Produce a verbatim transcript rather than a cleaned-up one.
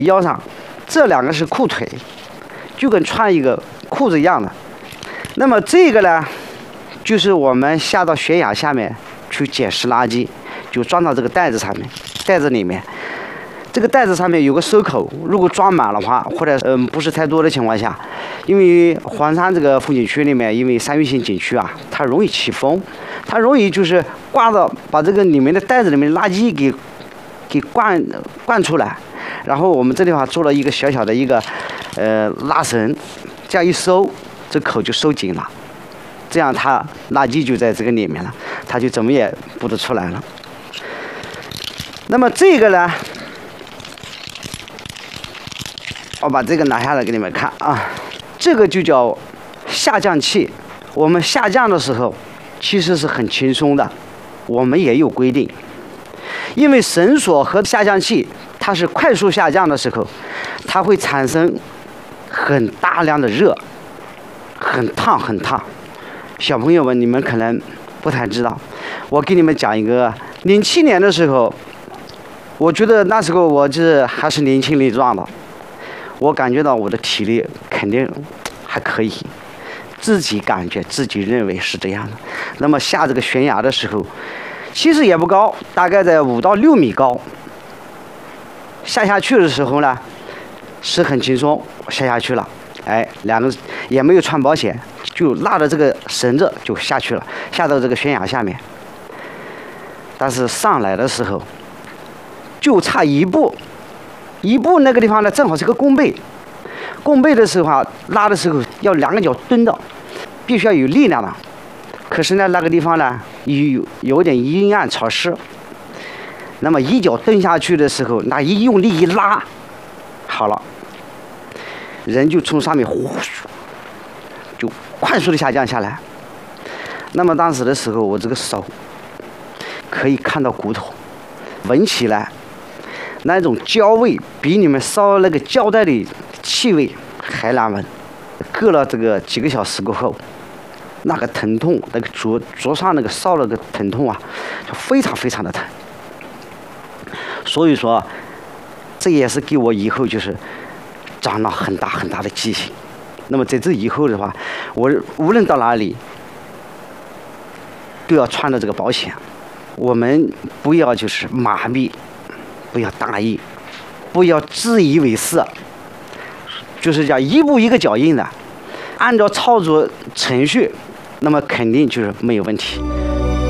腰上，这两个是裤腿，就跟穿一个裤子一样的。那么这个呢，就是我们下到悬崖下面去捡拾垃圾，就装到这个袋子上面，袋子里面。这个袋子上面有个收口，如果装满的话，或者嗯不是太多的情况下，因为黄山这个风景区里面，因为山岳性景区啊，它容易起风，它容易就是挂到把这个里面的袋子里面的垃圾给给灌灌出来，然后我们这地方做了一个小小的一个呃拉绳，这样一收，这口就收紧了，这样它垃圾就在这个里面了，它就怎么也不得出来了。那么这个呢？我把这个拿下来给你们看啊，这个就叫下降器。我们下降的时候其实是很轻松的，我们也有规定，因为绳索和下降器它是快速下降的时候，它会产生很大量的热，很烫很烫。小朋友们，你们可能不太知道，我给你们讲一个，零七年的时候，我觉得那时候我这还是年轻力壮的。我感觉到我的体力肯定还可以，自己感觉自己认为是这样的。那么下这个悬崖的时候，其实也不高，大概在五到六米高。下下去的时候呢，是很轻松，下下去了。哎，两个也没有穿保险，就拉着这个绳子就下去了，下到这个悬崖下面。但是上来的时候，就差一步。一步那个地方呢，正好是个弓背，弓背的时候啊，拉的时候要两个脚蹲到，必须要有力量的。可是呢，那个地方呢有有点阴暗潮湿，那么一脚蹲下去的时候，那一用力一拉，好了，人就从上面呼就快速的下降下来。那么当时的时候，我这个手可以看到骨头，闻起来。那种焦味比你们烧那个胶带的气味还难闻。隔了这个几个小时过后，那个疼痛，那个灼灼上那个烧了个疼痛啊，就非常非常的疼。所以说，这也是给我以后就是长了很大很大的记性。那么在这以后的话，我无论到哪里都要穿着这个保险。我们不要就是麻痹。不要大意，不要自以为是，就是讲一步一个脚印的，按照操作程序，那么肯定就是没有问题。